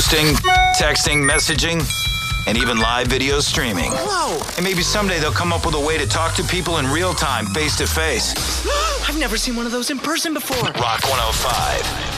hosting, texting, messaging, and even live video streaming. Whoa! And maybe someday they'll come up with a way to talk to people in real time, face to face. I've never seen one of those in person before. Rock 105.